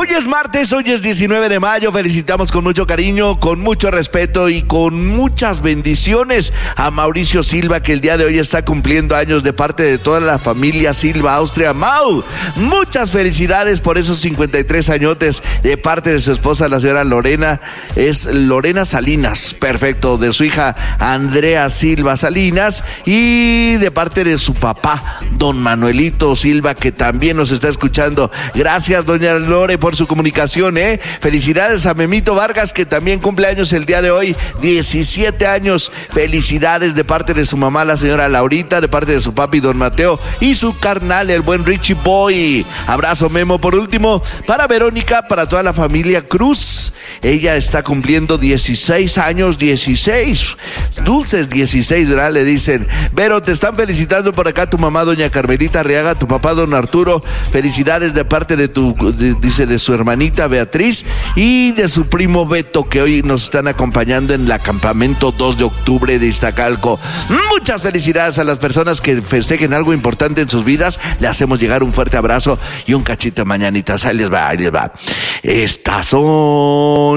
es martes, hoy es 19 de mayo, felicitamos con mucho cariño, con mucho respeto y con muchas bendiciones a Mauricio Silva, que el día de hoy está cumpliendo años de parte de toda la familia Silva Austria. Mau, muchas felicidades por esos 53 añotes de parte de su esposa, la señora Lorena, es Lorena Salinas, perfecto, de su hija Andrea Silva Salinas y de parte de su papá, don Manuelito Silva, que también nos está escuchando. Gracias, doña Lore, por su comunicación, Felicidades a Memito Vargas, que también cumple años el día de hoy, 17 años. Felicidades de parte de su mamá, la señora Laurita, de parte de su papi, don Mateo, y su carnal, el buen Richie Boy. Abrazo, Memo. Por último, para Verónica, para toda la familia Cruz. Ella está cumpliendo 16 años, 16, dulces 16, ¿verdad? Le dicen. Vero, te están felicitando por acá tu mamá, doña Carmelita Arriaga, tu papá, don Arturo. Felicidades de parte de de su hermanita Beatriz y de su primo Beto, que hoy nos están acompañando en el campamento 2 de octubre de Iztacalco. Muchas felicidades a las personas que festejen algo importante en sus vidas. Le hacemos llegar un fuerte abrazo y un cachito de mañanitas. Ahí les va. Estas son